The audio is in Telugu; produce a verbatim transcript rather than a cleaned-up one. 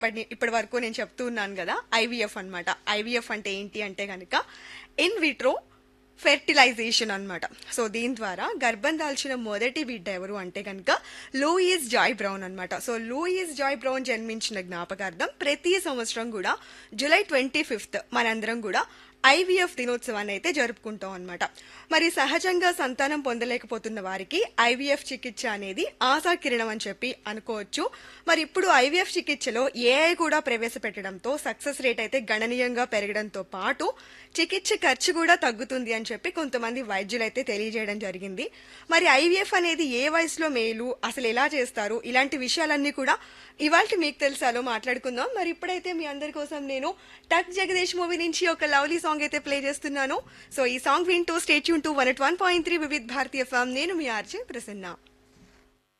ఇప్పటి ఇప్పటి వరకు నేను చెప్తూ ఉన్నాను కదా, ఐవీఎఫ్ అన్నమాట. ఐవీఎఫ్ అంటే ఏంటి అంటే కనుక ఇన్ విట్రో ఫెర్టిలైజేషన్ అన్నమాట. సో దీని ద్వారా గర్భం దాల్చిన మొదటి బిడ్డ ఎవరు అంటే కనుక లూయిస్ జాయ్ బ్రౌన్ అన్నమాట. సో లూయిస్ జాయ్ బ్రౌన్ జన్మించిన జ్ఞాపకార్థం ప్రతి సంవత్సరం కూడా జూలై ట్వంటీ ఫిఫ్త్ మనందరం కూడా ఐవీఎఫ్ దినోత్సవాన్ని అయితే జరుపుకుంటాం అన్నమాట. మరి సహజంగా సంతానం పొందలేకపోతున్న వారికి ఐవీఎఫ్ చికిత్స అనేది ఆశాకిరణం అని చెప్పి అనుకోవచ్చు. మరి ఇప్పుడు ఐవీఎఫ్ చికిత్సలో ఏఐ కూడా ప్రవేశపెట్టడంతో సక్సెస్ రేట్ అయితే గణనీయంగా పెరగడంతో పాటు చికిత్స ఖర్చు కూడా తగ్గుతుంది అని చెప్పి కొంతమంది వైద్యులు అయితే తెలియజేయడం జరిగింది. మరి ఐవీఎఫ్ అనేది ఏ వయసులో మేలు, అసలు ఎలా చేస్తారు, ఇలాంటి విషయాలన్నీ కూడా ఇవాళ మీకు తెలుసాలో మాట్లాడుకుందాం. మరి ఇప్పుడైతే మీ అందరి కోసం నేను టక్ జగదీష్ మూవీ నుంచి ఒక లవ్లీ సాంగ్ అయితే ప్లే చేస్తున్నాను. సో ఈ సాంగ్ వింటూ stay tune to one at one point three Vividh Bharatiya FM. నేను మీ ఆర్జే ప్రసన్న.